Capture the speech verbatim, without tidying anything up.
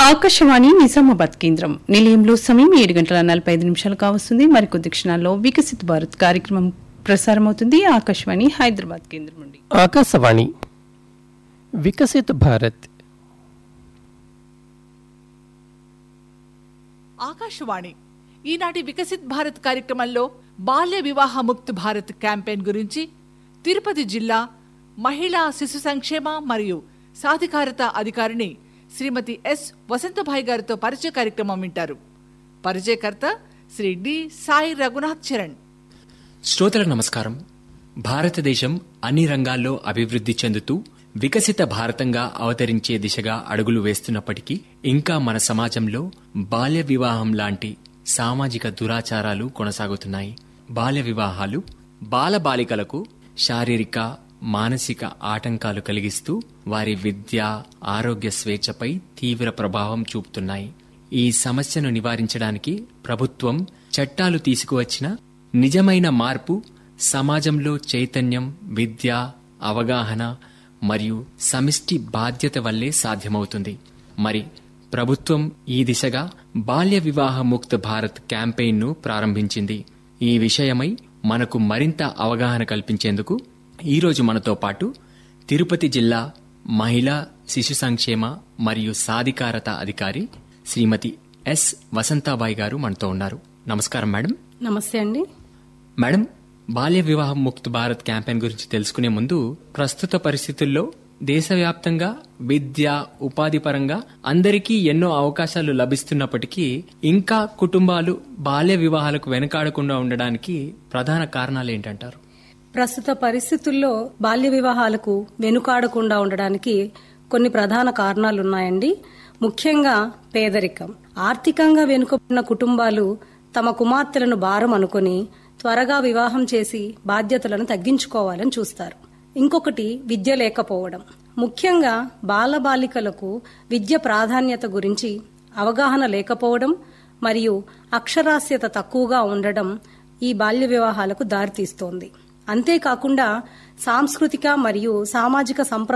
ఆకాశవాణి నిజామాబాద్ కేంద్రం నిలయంలో సమయం ఏడు గంటల నలభై ఐదు నిమిషాలు కావస్తుంది. మరికొద్ది క్షణాల్లో వికసిత్ భారత్ కార్యక్రమం ప్రసారమవుతుంది. ఆకాశవాణి హైదరాబాద్ కేంద్రం నుండి. ఆకాశవాణి వికసిత్ భారత్. ఆకాశవాణి ఈనాటి వికసిత్ భారత్ కార్యక్రమంలో బాల్య వివాహ ముక్త్ భారత్ క్యాంపెయిన్ గురించి తిరుపతి జిల్లా మహిళా శిశు సంక్షేమ మరియు సాధికారత అధికారిని శ్రీమతి ఎస్ వసంతభాయ్ గారితో పరిచయ కార్యక్రమం వింటారు. పరిచయకర్త శ్రీ డి సాయి రఘునాథ్ చరణ్. శ్రోతలకు నమస్కారం. భారతదేశం అన్ని రంగాల్లో అభివృద్ధి చెందుతూ వికసిత భారతంగా అవతరించే దిశగా అడుగులు వేస్తున్నప్పటికీ ఇంకా మన సమాజంలో బాల్య వివాహం లాంటి సామాజిక దురాచారాలు కొనసాగుతున్నాయి. బాల్య వివాహాలు బాలబాలికలకు శారీరక మానసిక ఆటంకాలు కలిగిస్తూ వారి విద్య ఆరోగ్య స్వేచ్ఛపై తీవ్ర ప్రభావం చూపుతున్నాయి. ఈ సమస్యను నివారించడానికి ప్రభుత్వం చట్టాలు తీసుకువచ్చిన నిజమైన మార్పు సమాజంలో చైతన్యం, విద్య, అవగాహన మరియు సమిష్టి బాధ్యత వల్లే సాధ్యమవుతుంది. మరి ప్రభుత్వం ఈ దిశగా బాల్య వివాహ ముక్త భారత్ క్యాంపెయిన్ను ప్రారంభించింది. ఈ విషయమై మనకు మరింత అవగాహన కల్పించేందుకు ఈరోజు మనతో పాటు తిరుపతి జిల్లా మహిళా శిశు సంక్షేమ మరియు సాధికారత అధికారి శ్రీమతి ఎస్ వసంతాబాయి గారు మనతో ఉన్నారు. నమస్కారం మేడం. నమస్తే అండి. మేడం, బాల్య వివాహం ముక్త్ భారత్ క్యాంపెయిన్ గురించి తెలుసుకునే ముందు ప్రస్తుత పరిస్థితుల్లో దేశవ్యాప్తంగా విద్య, ఉపాధి పరంగా అందరికీ ఎన్నో అవకాశాలు లభిస్తున్నప్పటికీ ఇంకా కుటుంబాలు బాల్య వివాహాలకు వెనకాడకుండా ఉండడానికి ప్రధాన కారణాలు ఏంటంటారు? ప్రస్తుత పరిస్థితుల్లో బాల్య వివాహాలకు వెనుకాడకుండా ఉండడానికి కొన్ని ప్రధాన కారణాలున్నాయండి. ముఖ్యంగా పేదరికం. ఆర్థికంగా వెనుకబడిన కుటుంబాలు తమ కుమార్తెలను భారం అనుకుని త్వరగా వివాహం చేసి బాధ్యతలను తగ్గించుకోవాలని చూస్తారు. ఇంకొకటి విద్య లేకపోవడం. ముఖ్యంగా బాలబాలికలకు విద్య ప్రాధాన్యత గురించి అవగాహన లేకపోవడం మరియు అక్షరాస్యత తక్కువగా ఉండడం ఈ బాల్య వివాహాలకు దారితీస్తోంది. అంతేకాకుండా సాంస్కృతిక మరియు సామాజిక సంప్రదాయాలు